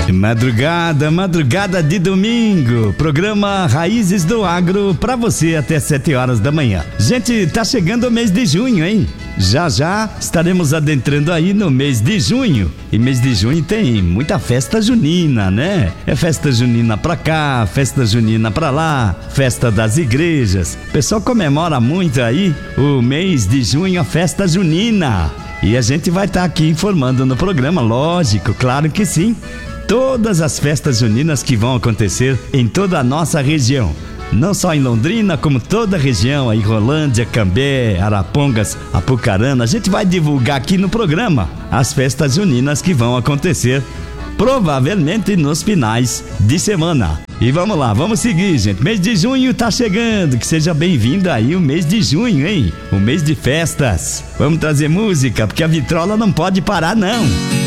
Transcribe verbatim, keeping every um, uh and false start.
Madrugada, madrugada de domingo, programa Raízes do Agro pra você até sete horas da manhã. Gente, tá chegando o mês de junho, hein? Já já estaremos adentrando aí no mês de junho. E mês de junho tem muita festa junina, né? É festa junina pra cá, festa junina pra lá, festa das igrejas. O pessoal comemora muito aí o mês de junho, a festa junina. E a gente vai estar aqui informando no programa, lógico, claro que sim. Todas as festas juninas que vão acontecer em toda a nossa região. Não só em Londrina, como toda a região, aí Rolândia, Cambé, Arapongas, Apucarana. A gente vai divulgar aqui no programa as festas juninas que vão acontecer, provavelmente nos finais de semana. E vamos lá, vamos seguir, gente. Mês de junho tá chegando, que seja bem-vindo aí o mês de junho, hein? O mês de festas. Vamos trazer música, porque a vitrola não pode parar, não.